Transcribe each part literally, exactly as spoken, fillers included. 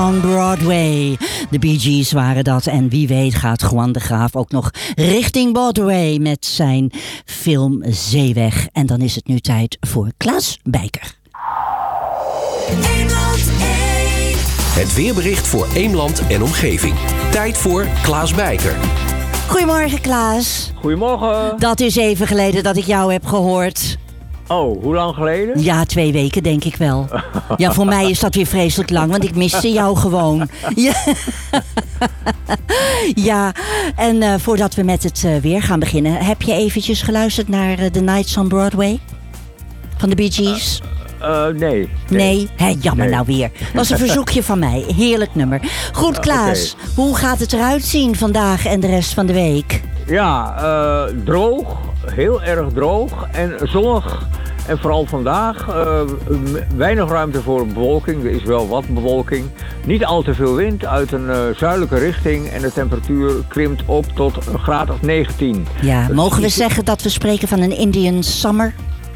On Broadway. De Bee Gees waren dat. En wie weet gaat Juan de Graaf ook nog richting Broadway met zijn film Zeeweg. En dan is het nu tijd voor Klaas Bijker. Het weerbericht voor Eemland en omgeving. Tijd voor Klaas Bijker. Goedemorgen, Klaas. Goedemorgen. Dat is even geleden dat ik jou heb gehoord. Oh, hoe lang geleden? Ja, twee weken denk ik wel. Ja, voor mij is dat weer vreselijk lang, want ik miste jou gewoon. Ja, ja. en uh, voordat we met het uh, weer gaan beginnen, heb je eventjes geluisterd naar uh, The Nights on Broadway? Van de Bee Gees? Uh, uh, nee. Nee? nee? Hé, jammer nee. nou weer. Was een verzoekje van mij. Heerlijk nummer. Goed, Klaas. Uh, okay. Hoe gaat het eruit zien vandaag en de rest van de week? Ja, uh, droog. Heel erg droog en zonnig. En vooral vandaag uh, weinig ruimte voor bewolking. Er is wel wat bewolking. Niet al te veel wind uit een uh, zuidelijke richting. En de temperatuur krimpt op tot een graad of negentien. Ja, mogen we zeggen dat we spreken van een Indian summer?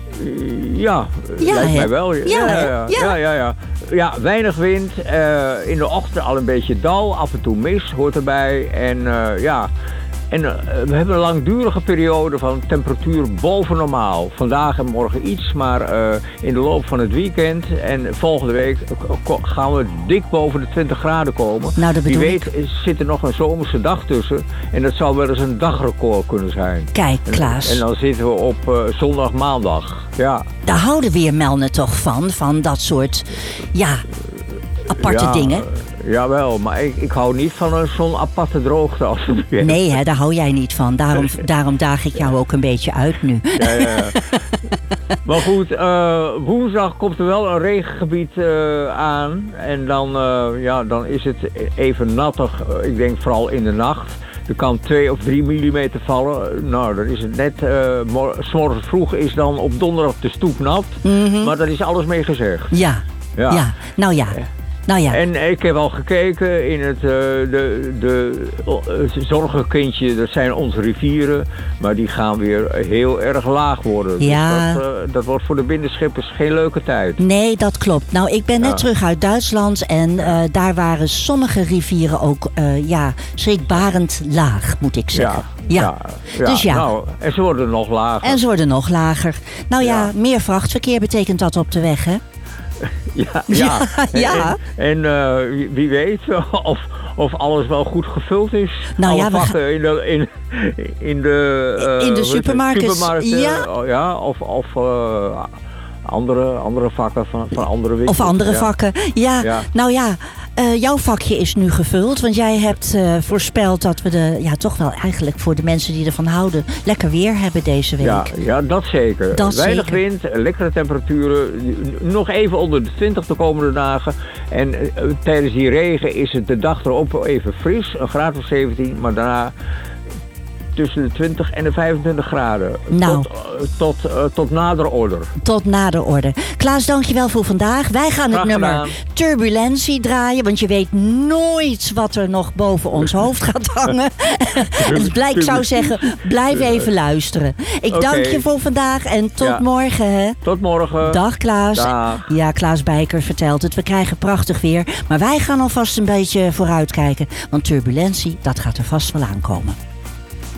Ja, ja lijkt hè? mij wel. Ja, ja, ja, ja, ja, ja, ja. ja weinig wind. Uh, in de ochtend al een beetje dal. Af en toe mist hoort erbij. En uh, ja... En uh, we hebben een langdurige periode van temperatuur boven normaal. Vandaag en morgen iets, maar uh, in de loop van het weekend en volgende week gaan we dik boven de twintig graden komen. Nou, dat Wie bedoel weet ik. zit er nog een zomerse dag tussen en dat zou wel eens een dagrecord kunnen zijn. Kijk, Klaas. En, en dan zitten we op uh, zondag, maandag. Ja. Daar houden weermelden toch van, van dat soort, ja, aparte ja, dingen. Jawel, maar ik, ik hou niet van zo'n aparte droogte als het weer. Nee, hè, daar hou jij niet van. Daarom, daarom daag ik jou ook een beetje uit nu. Ja, ja, ja. Maar goed, uh, woensdag komt er wel een regengebied uh, aan. En dan, uh, ja, dan is het even nattig. Uh, ik denk vooral in de nacht. Er kan twee of drie millimeter vallen. Nou, dan is het net, uh, mor- 's morgens vroeg is dan op donderdag de stoep nat. Mm-hmm. Maar daar is alles mee gezegd. Ja, ja, ja. nou ja. Nou ja. En ik heb al gekeken in het uh, de, de, het zorgenkindje, dat zijn onze rivieren, maar die gaan weer heel erg laag worden. Ja. Dus dat, uh, dat wordt voor de binnenschippers geen leuke tijd. Nee, dat klopt. Nou, ik ben net ja. terug uit Duitsland en uh, daar waren sommige rivieren ook uh, ja, schrikbarend laag, moet ik zeggen. Ja. Ja. Ja, ja. Dus ja. Nou, en ze worden nog lager. En ze worden nog lager. Nou ja, ja. meer vrachtverkeer betekent dat op de weg, hè? Ja, ja. ja, ja. En, en uh, wie, wie weet of, of alles wel goed gevuld is. Nou Alle ja, we vakken in de, in, in de, uh, in de supermarkten. supermarkten ja. Uh, ja, of, of uh, andere, andere vakken van, van andere winkels. Of andere ja. vakken. Ja, ja. nou ja. Uh, jouw vakje is nu gevuld, want jij hebt uh, voorspeld dat we de, ja toch wel eigenlijk voor de mensen die ervan houden, lekker weer hebben deze week. Ja, ja dat zeker. Dat Weinig zeker. wind, lekkere temperaturen, nog even onder de twintig de komende dagen. En uh, tijdens die regen is het de dag erop even fris, een graad of zeventien, maar daarna tussen de twintig en de vijfentwintig graden. Nou. Tot, uh, tot, uh, tot nader order. Tot nader order. Klaas, dankjewel voor vandaag. Wij gaan Graag het nummer gedaan. Turbulentie draaien, want je weet nooit wat er nog boven ons hoofd gaat hangen. Dus ik zou zeggen, blijf even luisteren. Ik okay. dank je voor vandaag en tot ja. morgen. Hè. Tot morgen. Dag Klaas. Dag. Ja, Klaas Bijker vertelt het. We krijgen prachtig weer, maar wij gaan alvast een beetje vooruitkijken, want turbulentie, dat gaat er vast wel aankomen.